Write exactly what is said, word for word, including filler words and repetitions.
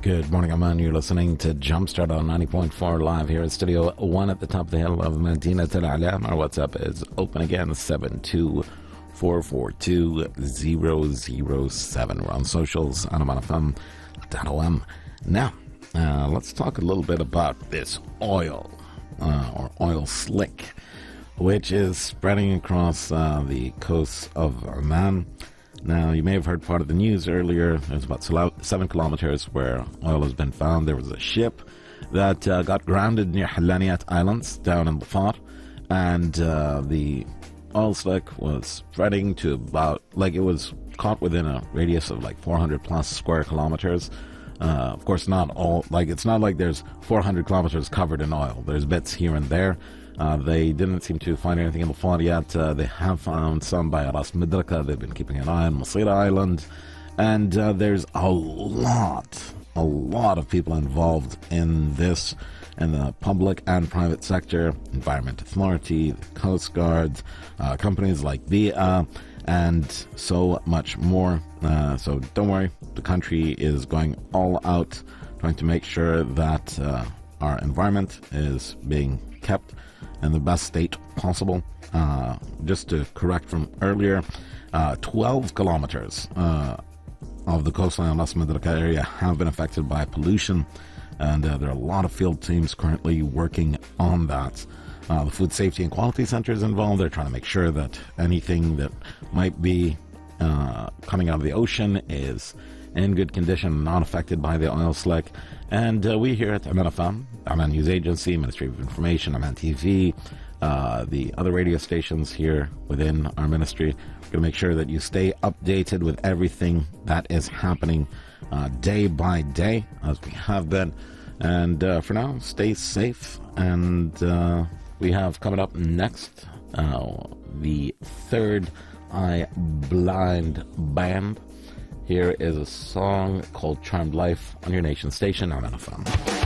Good morning, Amman. You're listening to Jumpstart on ninety point four live here at Studio one at the top of the hill of Medina Tel Alam. Our WhatsApp is open again, seven two four four two zero zero seven. We're on socials, Amman F M dot O M. Now, uh, let's talk a little bit about this oil, uh, or oil slick, which is spreading across uh, the coast of Oman. Now, you may have heard part of the news earlier. There's about seven kilometers where oil has been found. There was a ship that uh, got grounded near Halaniyat Islands down in the Far, and uh, the oil slick was spreading to about, like it was caught within a radius of like four hundred plus square kilometers. Uh, of course, not all, like it's not like there's four hundred kilometers covered in oil. There's bits here and there. Uh, they didn't seem to find anything in the Far yet. Uh, they have found some by Ras Midraka. They've been keeping an eye on Masira Island. And uh, there's a lot, a lot of people involved in this, in the public and private sector, Environment Authority, the Coast Guard, uh, companies like B I A, and so much more. Uh, so don't worry, the country is going all out, trying to make sure that uh, our environment is being kept in the best state possible. Uh, just to correct from earlier, uh, twelve kilometers uh, of the coastline of Ras Midraka area have been affected by pollution, and uh, there are a lot of field teams currently working on that. Uh, the Food Safety and Quality Center is involved. They're trying to make sure that anything that might be uh, coming out of the ocean is in good condition, not affected by the oil slick. And uh, we here at Amman F M, Amman News Agency, Ministry of Information, Amman T V, uh, the other radio stations here within our ministry, we're going to make sure that you stay updated with everything that is happening uh, day by day, as we have been. And uh, for now, stay safe. And uh, we have coming up next uh, the Third Eye Blind Band. Here is a song called Charmed Life on your nation station, Amman F M.